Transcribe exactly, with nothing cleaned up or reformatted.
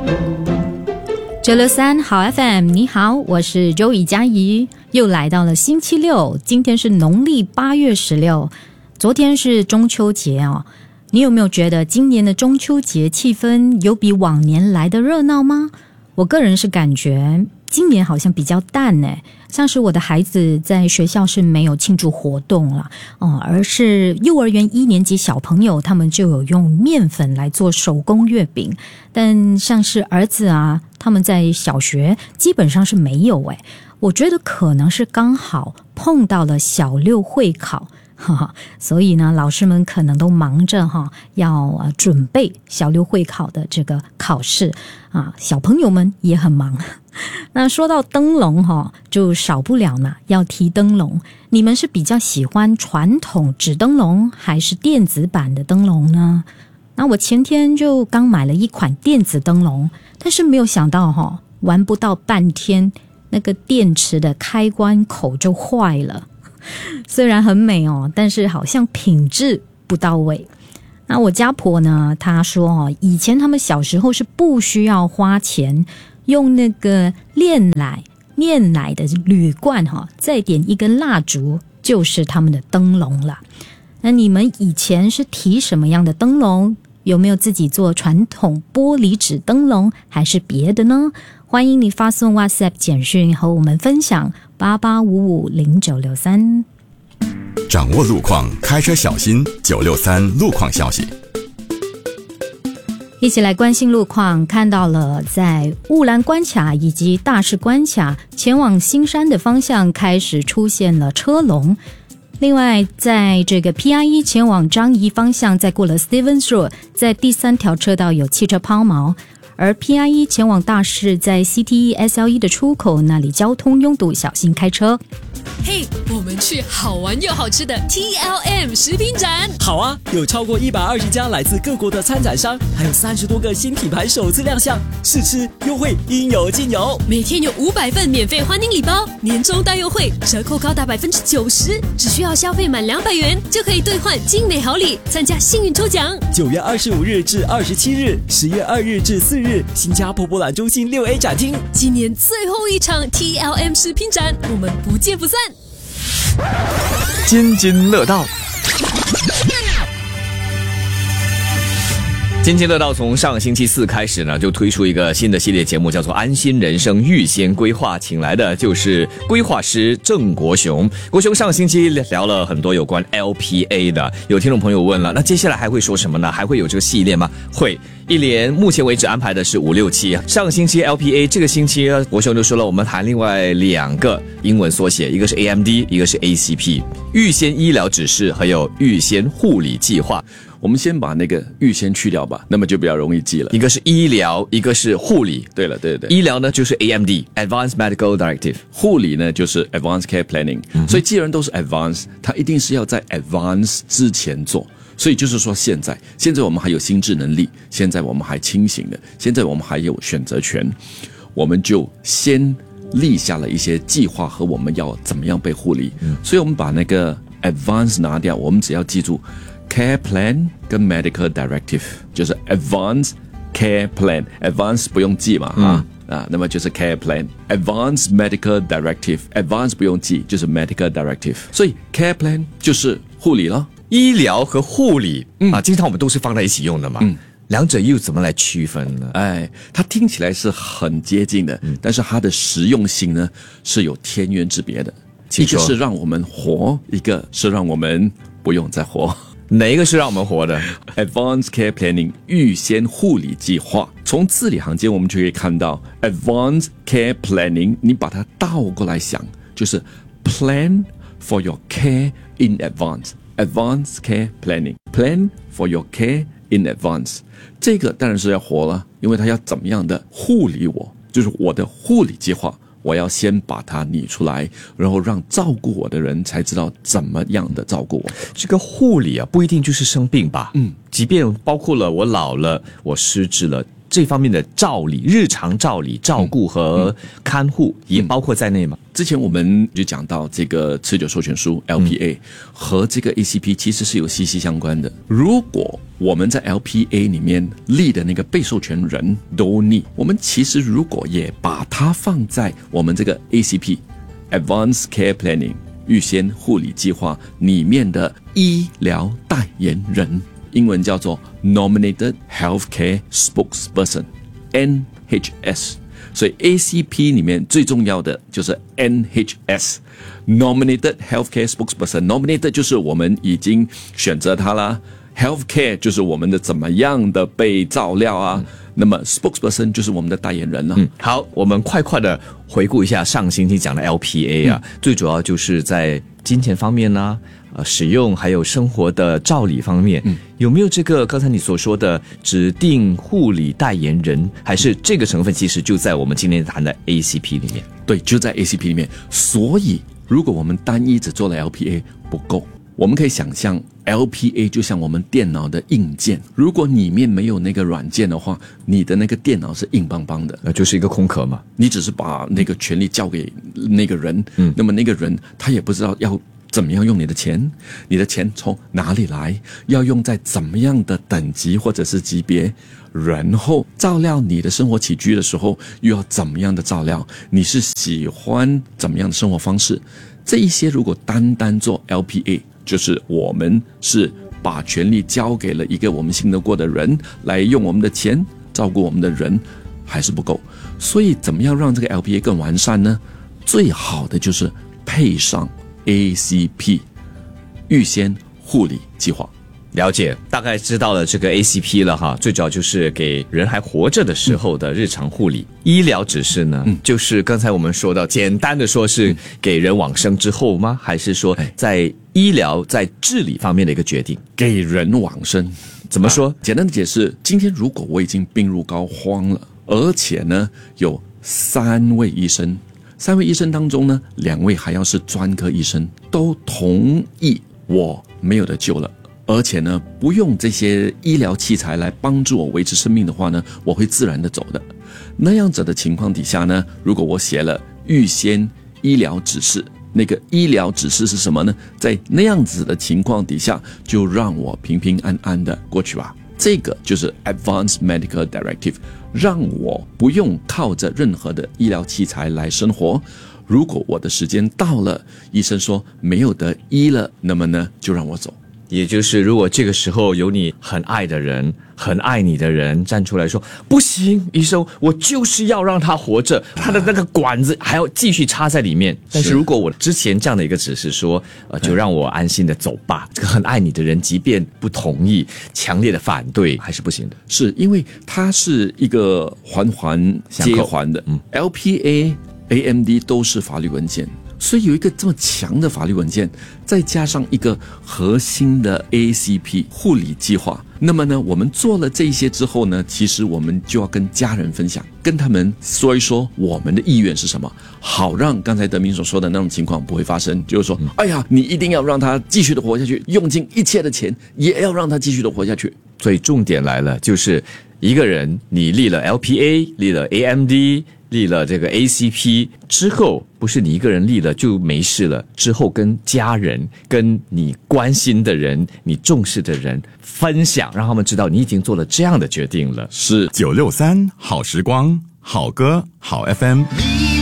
九六三好 F M， 你好，我是周以佳怡，又来到了星期六，今天是农历八月十六，昨天是中秋节哦。你有没有觉得今年的中秋节气氛有比往年来的热闹吗？我个人是感觉今年好像比较淡耶，像是我的孩子在学校是没有庆祝活动了、哦、而是幼儿园一年级小朋友他们就有用面粉来做手工月饼，但像是儿子啊，他们在小学基本上是没有耶。我觉得可能是刚好碰到了小六会考，哈哈，所以呢，老师们可能都忙着哈，要、呃、准备小六会考的这个考试啊，小朋友们也很忙。那说到灯笼哈，就少不了嘛，要提灯笼。你们是比较喜欢传统纸灯笼，还是电子版的灯笼呢？那我前天就刚买了一款电子灯笼，但是没有想到哈，玩不到半天，那个电池的开关口就坏了。虽然很美哦，但是好像品质不到位。那我家婆呢，她说哦，以前他们小时候是不需要花钱，用那个炼奶炼奶的铝罐哈、哦，再点一根蜡烛就是他们的灯笼了。那你们以前是提什么样的灯笼？有没有自己做传统玻璃纸灯笼，还是别的呢？欢迎你发送 WhatsApp 简讯和我们分享八八五五零九六三。 掌握路况，开车小心。九六三路况消息， 一起来关心路况。看到了在雾兰关卡以及大士关卡前往新山的方向开始出现了车龙。另外在这个 P I 一 前往樟宜方向，再过了 Stevens Road， 在第三条车道有汽车抛锚，而 P I 一 前往大士在 C T E S L E 的出口那里交通拥堵，小心开车。 嘿、hey, 我们去好玩又好吃的 T L M 食品展。 好啊，有超过一百二十家来自各国的参展商，还有三十多个新品牌首次亮相，试吃优惠应有尽有。 每天有五百份免费欢迎礼包，年终大优惠，折扣高达百分之九十，只需要消费满两百元就可以兑换精美好礼，参加幸运抽奖。 九月二十五日至二十七日，十月二日至四日，新加坡博览中心六 A 展厅， 今年最后一场 T L M 食品展，我们不见不散。 津津乐道，津津乐道从上个星期四开始呢，就推出一个新的系列节目，叫做安心人生预先规划，请来的就是规划师郑国雄。国雄上个星期聊了很多有关 L P A 的，有听众朋友问了，那接下来还会说什么呢？还会有这个系列吗？会。一连目前为止安排的是五六期，上个星期 L P A， 这个星期国雄就说了，我们谈另外两个英文缩写，一个是 A M D， 一个是 A C P， 预先医疗指示还有预先护理计划。 我们先把那个预先去掉吧，那么就比较容易记了。 一个是医疗，一个是护理。 对了，对对， 医疗呢就是 A M D Advanced Medical Directive， 护理呢就是 Advanced Care Planning、嗯、所以既然都是 Advanced， 它一定是要在 Advanced 之前做。所以就是说现在现在我们还有心智能力，现在我们还清醒的，现在我们还有选择权，我们就先立下了一些计划和我们要怎么样被护理、嗯、所以我们把那个 Advanced 拿掉，我们只要记住 Care Plan 跟 Medical Directive， 就是 Advanced Care Plan， Advanced 不用记嘛、嗯、啊啊，那么就是 Care Plan Advanced Medical Directive， Advanced 不用记，就是 Medical Directive， 所以 Care Plan 就是护理了。 医疗和护理、嗯、啊，经常我们都是放在一起用的嘛，嗯，两者又怎么来区分呢？ 哎，它听起来是很接近的、嗯、但是它的实用性呢是有天渊之别的。一个是让我们活，一个是让我们不用再活。 哪一个是让我们活的？ Advanced Care Planning 预先护理计划。从字里行间我们就可以看到 Advanced Care Planning， 你把它倒过来想，就是 Plan for your care in advance。 Advanced Care Planning Plan for your care in advance， 这个当然是要活了，因为它要怎么样的护理我，就是我的护理计划，我要先把它拟出来，然后让照顾我的人才知道怎么样的照顾我。 这个护理啊，不一定就是生病吧？嗯，即便包括了我老了，我失智了， 这方面的照理、日常照理、照顾和看护也包括在内吗？ 之前我们就讲到这个持久授权书 L P A、嗯、和这个 A C P 其实是有息息相关的。如果我们在 L P A 里面立的那个被授权人 donee， 我们其实如果也把它放在我们这个 A C P Advanced Care Planning 预先护理计划里面的医疗代言人，英文叫做 Nominated Healthcare Spokesperson N H S， 所以 A C P 里面最重要的就是 N H S Nominated Healthcare Spokesperson。 Nominated 就是我们已经选择他啦， Healthcare 就是我们的怎么样的被照料啊、嗯、那么 Spokesperson 就是我们的代言人了、嗯、 好，我们快快的回顾一下上星期讲的 L P A 啊、嗯、最主要就是在金钱方面呢、呃、使用还有生活的照理方面、嗯、有没有这个刚才你所说的指定护理代言人，还是这个成分其实就在我们今天谈的 A C P 里面？ 对，就在 A C P 里面。所以如果我们单一只做了 L P A 不够，我们可以想象 L P A 就像我们电脑的硬件，如果里面没有那个软件的话，你的那个电脑是硬邦邦的， 那就是一个空壳嘛。 你只是把那个权利交给那个人、嗯、那么那个人他也不知道要怎么样用你的钱，你的钱从哪里来，要用在怎么样的等级或者是级别，然后照料你的生活起居的时候又要怎么样的照料，你是喜欢怎么样的生活方式，这一些如果单单做 L P A， 就是我们是把权力交给了一个我们信得过的人来用我们的钱照顾我们的人，还是不够。所以怎么样让这个 L P A 更完善呢？最好的就是配上 A C P 预先护理计划。 了解，大概知道了这个 A C P 了哈，最主要就是给人还活着的时候的日常护理。嗯、医疗指示呢、嗯，就是刚才我们说到，简单的说是给人往生之后吗？还是说在医疗在治理方面的一个决定？ 给人往生怎么说、 啊？简单的解释，今天如果我已经病入膏肓了，而且呢有三位医生，三位医生当中呢，两位还要是专科医生，都同意我没有得救了。而且呢，不用这些医疗器材来帮助我维持生命的话呢，我会自然的走的。那样子的情况底下呢，如果我写了预先医疗指示，那个医疗指示是什么呢？在那样子的情况底下，就让我平平安安的过去吧。这个就是 Advanced Medical Directive， 让我不用靠着任何的医疗器材来生活。如果我的时间到了，医生说没有得医了，那么呢，就让我走。 也就是如果这个时候有你很爱的人，很爱你的人站出来说不行，医生，我就是要让他活着，他的那个管子还要继续插在里面。但是如果我之前这样的一个指示说呃，就让我安心的走吧，这个很爱你的人即便不同意，强烈的反对还是不行的。 是因为它是一个环环接环的、嗯、L P A A M D 都是法律文件，所以有一个这么强的法律文件，再加上一个核心的 A C P 护理计划，那么呢，我们做了这些之后呢，其实我们就要跟家人分享，跟他们说一说我们的意愿是什么，好让刚才德明所说的那种情况不会发生。就是说，哎呀，你一定要让他继续的活下去，用尽一切的钱也要让他继续的活下去。 所以重点来了，就是一个人你立了 L P A， 立了 A M D，立了这个 A C P 之后，不是你一个人立了就没事了，之后跟家人、跟你关心的人、你重视的人分享，让他们知道你已经做了这样的决定了。 是九六三好时光，好歌好 F M。